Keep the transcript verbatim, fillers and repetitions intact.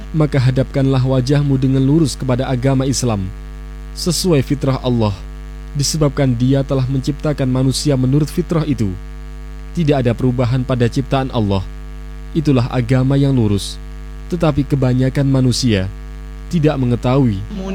maka hadapkanlah wajahmu dengan lurus kepada agama Islam sesuai fitrah Allah, disebabkan Dia telah menciptakan manusia menurut fitrah itu. Tidak ada perubahan pada ciptaan Allah. Itulah agama yang lurus. Tetapi kebanyakan manusia tidak mengetahui